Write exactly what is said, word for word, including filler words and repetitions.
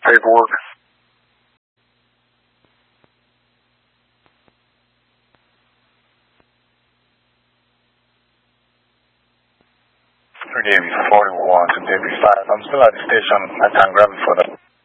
paperwork. Forgive me, forty-one to Debbie five. I'm still at the station. I can't grab it for that.